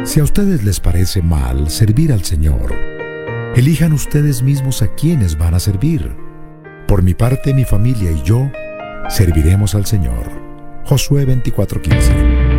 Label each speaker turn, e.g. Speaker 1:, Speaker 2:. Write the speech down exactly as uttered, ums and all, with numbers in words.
Speaker 1: Si a ustedes les parece mal servir al Señor, elijan ustedes mismos a quienes van a servir. Por mi parte, mi familia y yo serviremos al Señor. Josué veinticuatro quince.